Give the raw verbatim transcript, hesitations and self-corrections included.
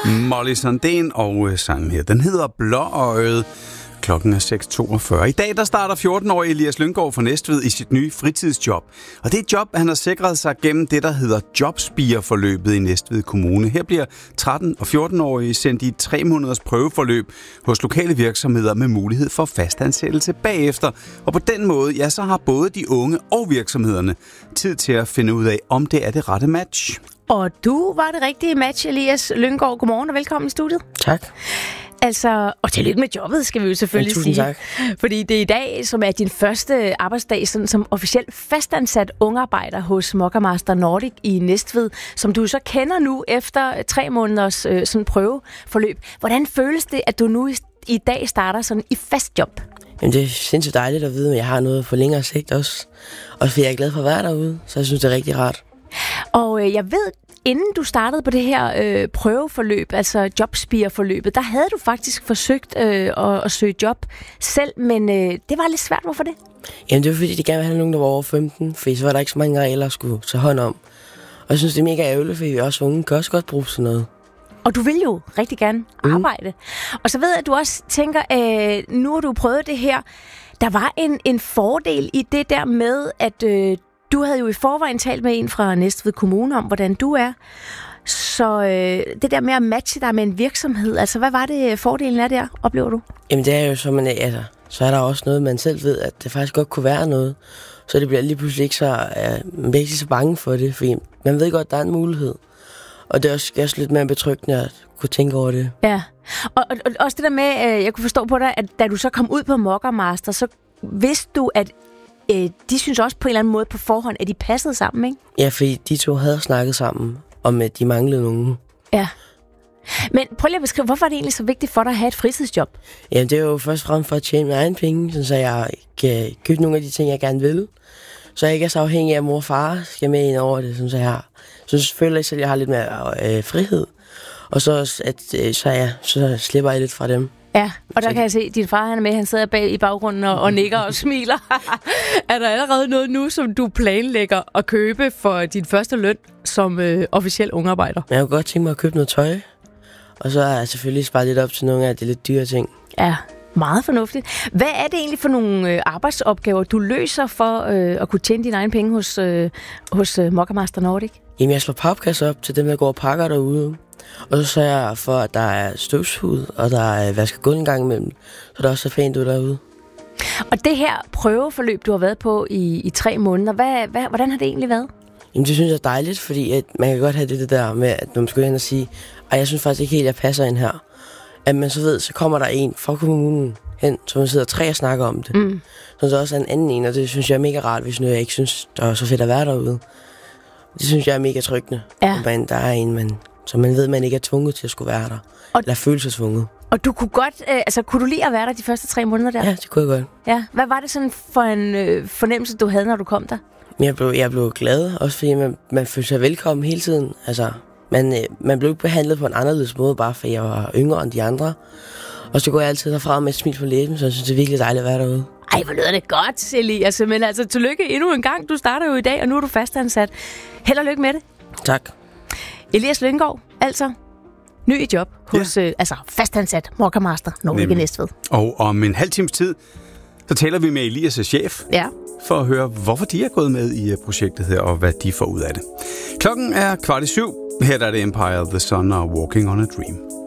Molly Sandén og sangen her. Den hedder Blåøjet. Klokken er seks toogfyrre. I dag der starter fjorten-årige Elias Lynggaard fra Næstved i sit nye fritidsjob. Og det er et job, han har sikret sig gennem det, der hedder Jobspirer-forløbet i Næstved Kommune. Her bliver tretten- og fjorten-årige sendt i et tre måneders prøveforløb hos lokale virksomheder med mulighed for fastansættelse bagefter. Og på den måde, ja, så har både de unge og virksomhederne tid til at finde ud af, om det er det rette match. Og du var det rigtige match, Elias Lynggaard. Godmorgen og velkommen i studiet. Tak. Altså, og tillykke med jobbet, skal vi jo selvfølgelig ja, sige. Tak. Fordi det er i dag, som er din første arbejdsdag sådan, som officielt fastansat ungarbejder hos Mokka Nordic i Næstved, som du så kender nu efter tre måneders øh, sådan prøveforløb. Hvordan føles det, at du nu i, i dag starter sådan i fast job? Jamen, det er sindssygt dejligt at vide, at jeg har noget på længere sigt også. Og fordi jeg er glad for at være derude, så jeg synes, det er rigtig rart. Og øh, jeg ved, inden du startede på det her øh, prøveforløb, altså Jobspirer-forløbet, der havde du faktisk forsøgt øh, at, at søge job selv, men øh, det var lidt svært. Hvorfor det? Jamen, det var fordi, de gerne ville have nogen, der var over femten, for så var der ikke så mange regler, at skulle tage hånd om. Og jeg synes, det er mega ærgerligt, fordi vi også unge kan også godt bruge sådan noget. Og du vil jo rigtig gerne arbejde. Mm. Og så ved jeg, at du også tænker, øh, nu har du prøvet det her. Der var en, en fordel i det der med, at øh, du havde jo i forvejen talt med en fra Næstved Kommune om, hvordan du er. Så øh, det der med at matche dig med en virksomhed, altså hvad var det fordelen af der, oplever du? Jamen det er jo så, man, altså, så er der også noget, man selv ved, at det faktisk godt kunne være noget. Så det bliver lige pludselig ikke så, ja, man bliver ikke så bange for det, fordi man ved godt, at der er en mulighed. Og det er også, også lidt mere betryggende at kunne tænke over det. Ja, og, og, og også det der med, øh, jeg kunne forstå på dig, at da du så kom ud på Mokka Master, så vidste du, at øh, de synes også på en eller anden måde på forhånd, at de passede sammen, ikke? Ja, fordi de to havde snakket sammen om, at de manglede nogen. Ja. Men prøv lige at beskrive, hvorfor er det egentlig så vigtigt for dig at have et fritidsjob? Jamen, det er jo først og fremmest for at tjene mine egne penge, så jeg kan købe nogle af de ting, jeg gerne vil. Så jeg ikke er så afhængig af, at mor og far skal med ind over det, så jeg har. Så jeg føler jeg selv, at jeg har lidt mere øh, frihed. Og så, at, øh, så, ja, så slipper jeg lidt fra dem. Ja, og der kan jeg se, at din far han er med, han sidder bag i baggrunden og, og nikker og smiler. Er der allerede noget nu, som du planlægger at købe for din første løn som øh, officiel ungarbejder? Jeg kunne godt tænke mig at købe noget tøj. Og så har jeg selvfølgelig sparet lidt op til nogle af de lidt dyre ting. Ja, meget fornuftigt. Hvad er det egentlig for nogle øh, arbejdsopgaver, du løser for øh, at kunne tjene dine egne penge hos, øh, hos øh, Mokka Nordic? Jamen, jeg slår papkasser op til dem, der går og pakker derude. Og så sørger jeg for, at der er støvsugd, og der er vasket gulv en gang imellem, så der også er fint ud derude. Og det her prøveforløb, du har været på i, i tre måneder, hvad, hvad, hvordan har det egentlig været? Jamen, det synes jeg er dejligt, fordi at man kan godt have det, det der med, at når man skal hen og sige, at jeg synes faktisk ikke helt, at jeg passer ind her. At man så ved, så kommer der en fra kommunen hen, så man sidder tre og snakker om det. Mm. Så der også er en anden en, og det synes jeg er mega rart, hvis nu jeg ikke synes, det er så fedt at være derude. Det synes jeg er mega tryggende. Ja. Man, der er en, man, så man ved, at man ikke er tvunget til at skulle være der. Og eller føle sig tvunget. Og du kunne godt, øh, altså kunne du lide at være der de første tre måneder der? Ja, det kunne jeg godt. Ja. Hvad var det sådan for en øh, fornemmelse, du havde, når du kom der? Jeg blev, jeg blev glad, også fordi man, man følte sig velkommen hele tiden. Altså, man, øh, man blev behandlet på en anderledes måde, bare fordi jeg var yngre end de andre. Og så går jeg altid derfra med et smil på læben, så jeg synes, det er virkelig dejligt at være derude. Ej, hvor lyder det godt, Elias. Men altså, tillykke endnu en gang. Du starter jo i dag, og nu er du fastansat. Held og lykke med det. Tak. Elias Lynggaard, altså ny i job hos ja. øh, altså fastansat Mokka Nordic i Næstved. Og om en halv times tid, så taler vi med Elias' chef. Ja. For at høre, hvorfor de er gået med i projektet her, og hvad de får ud af det. Klokken er kvart i syv. Her er det Empire of the Sun og Walking on a Dream.